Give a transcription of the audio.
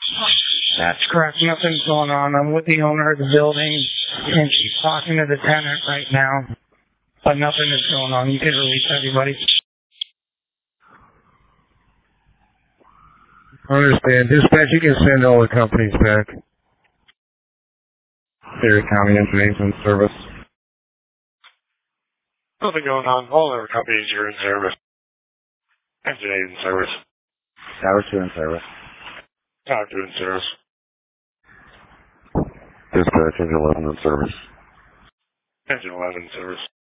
That's correct. Nothing's going on. I'm with the owner of the building, and she's talking to the tenant right now, but nothing is going on. You can release everybody. I understand. Dispatch, you can send all the companies back. Erie County Information Service. Nothing going on. All our companies are in service. Engineers in service. Tower 2 in service. Tower 2 in service. Dispatch, Engine 11 in service. Engine 11 in service.